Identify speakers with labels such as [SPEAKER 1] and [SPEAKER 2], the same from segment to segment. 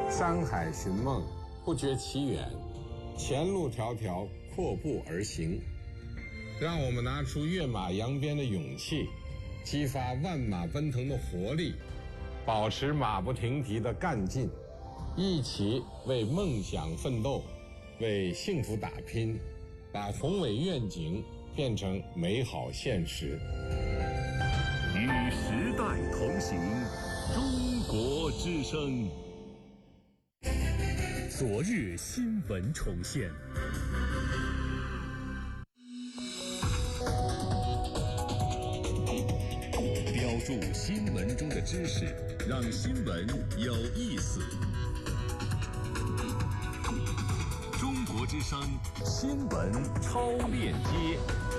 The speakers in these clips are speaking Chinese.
[SPEAKER 1] 山海寻梦，不觉其远，前路迢迢，阔步而行。让我们拿出跃马扬鞭的勇气，激发万马奔腾的活力，保持马不停蹄的干劲，一起为梦想奋斗，为幸福打拼，把宏伟愿景变成美好现实。
[SPEAKER 2] 与时代同行，中国之声。昨日新闻重现。标注新闻中的知识，让新闻有意思。中国之声新闻超链接。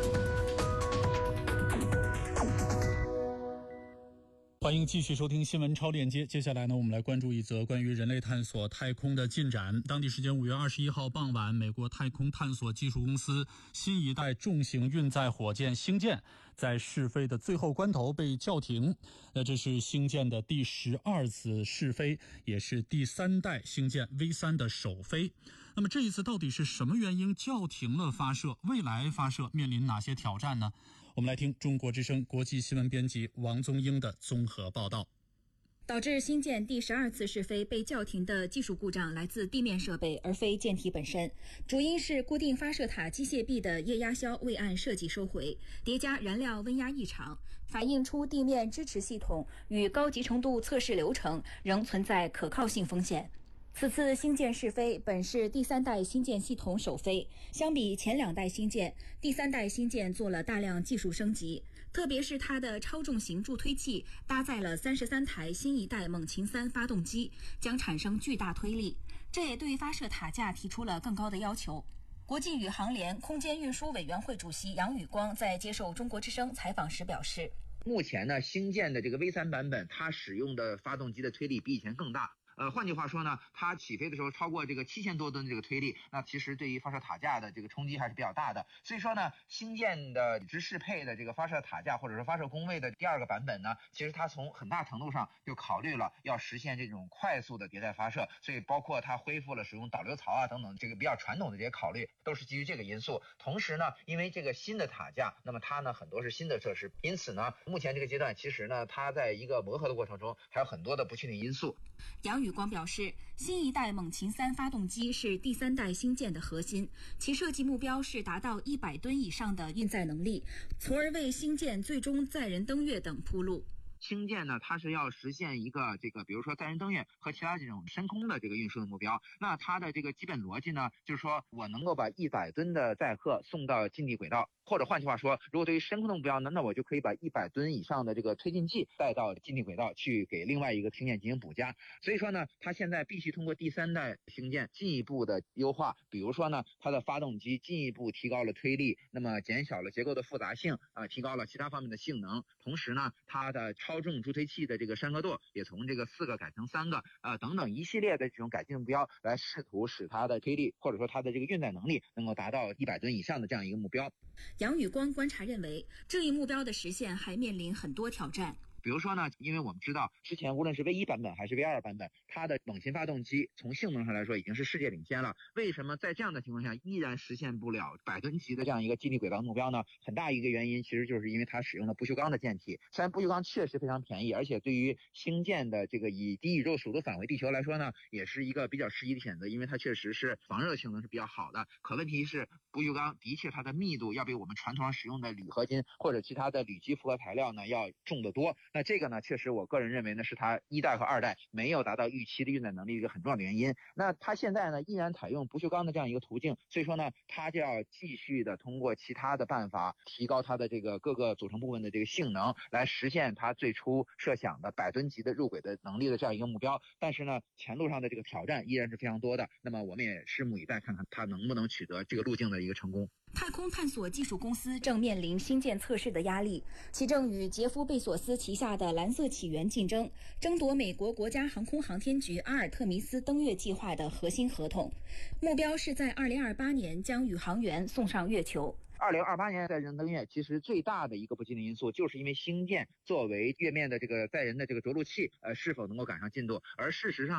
[SPEAKER 3] 欢迎继续收听新闻超链接。接下来呢，我们来关注一则关于人类探索太空的进展。当地时间5月21号傍晚，美国太空探索技术公司新一代重型运载火箭星舰在试飞的最后关头被叫停。这是星舰的第12次试飞，也是第3代星舰 V3 的首飞。那么这一次到底是什么原因叫停了发射？未来发射面临哪些挑战呢？我们来听中国之声国际新闻编辑王宗英的综合报道。
[SPEAKER 4] 导致星舰第12次试飞被叫停的技术故障来自地面设备，而非舰体本身。主因是固定发射塔机械臂的液压销未按设计收回，叠加燃料温压异常，反映出地面支持系统与高集成度测试流程仍存在可靠性风险。此次星舰试飞本是第3代星舰系统首飞，相比前2代星舰，第3代星舰做了大量技术升级，特别是它的超重型助推器搭载了33台新一代猛禽3发动机，将产生巨大推力，这也对发射塔架提出了更高的要求。国际宇航联空间运输委员会主席杨宇光在接受中国之声采访时表示，
[SPEAKER 5] 目前呢，星舰的这个 V3 版本，它使用的发动机的推力比以前更大。换句话说呢，它起飞的时候超过这个7000多吨的这个推力，那其实对于发射塔架的这个冲击还是比较大的。所以说呢，星舰的直适配的这个发射塔架或者说发射工位的第2个版本呢，其实它从很大程度上就考虑了要实现这种快速的迭代发射，所以包括它恢复了使用导流槽啊等等这个比较传统的这些考虑，都是基于这个因素。同时呢，因为这个新的塔架，那么它呢很多是新的设施，因此呢，目前这个阶段其实呢，它在一个磨合的过程中还有很多的不确定因素。
[SPEAKER 4] 杨宇光表示，新一代猛禽3发动机是第3代星舰的核心，其设计目标是达到100吨以上的运载能力，从而为星舰最终载人登月等铺路。
[SPEAKER 5] 星舰呢，它是要实现一个比如说载人登月和其他这种深空的这个运输的目标。那它的这个基本逻辑呢，就是说我能够把100吨的载荷送到近地轨道。或者换句话说，如果对于深空的目标呢，那我就可以把100吨以上的这个推进剂带到近地轨道去给另外一个星舰进行补加。所以说呢，它现在必须通过第3代星舰进一步的优化，比如说呢，它的发动机进一步提高了推力，那么减小了结构的复杂性，提高了其他方面的性能。同时呢，它的超重助推器的这个山河舵也从这个4个改成3个，等等一系列的这种改进目标，来试图使它的推力或者说它的这个运载能力能够达到100吨以上的这样一个目标。
[SPEAKER 4] 杨宇光观察认为，这一目标的实现还面临很多挑战。
[SPEAKER 5] 比如说呢，因为我们知道之前无论是 V1 版本还是 V2 版本，它的猛禽发动机从性能上来说已经是世界领先了。为什么在这样的情况下依然实现不了100吨级的这样一个近地轨道目标呢？很大一个原因其实就是因为它使用了不锈钢的舰体。虽然不锈钢确实非常便宜，而且对于星舰的这个以低宇宙速度返回地球来说呢，也是一个比较适宜的选择，因为它确实是防热性能是比较好的。可问题是不锈钢的确它的密度要比我们传统上使用的铝合金或者其他的铝基复合材料呢要重得多。那这个呢，确实我个人认为呢，是它1代和2代没有达到预期的运载能力一个很重要的原因。那它现在呢，依然采用不锈钢的这样一个途径，所以说呢，它就要继续的通过其他的办法提高它的这个各个组成部分的这个性能，来实现它最初设想的100吨级的入轨的能力的这样一个目标。但是呢，前路上的这个挑战依然是非常多的。那么我们也拭目以待，看看它能不能取得这个路径的一个成功。
[SPEAKER 4] 太空探索技术公司正面临星舰测试的压力，其正与杰夫·贝索斯旗下的蓝色起源竞争，争夺美国国家航空航天局阿尔特弥斯登月计划的核心合同，目标是在2028年将宇航员送上月球。
[SPEAKER 5] 2028年载人登月，其实最大的一个不确定因素，就是因为星舰作为月面的这个载人的这个着陆器，是否能够赶上进度。而事实上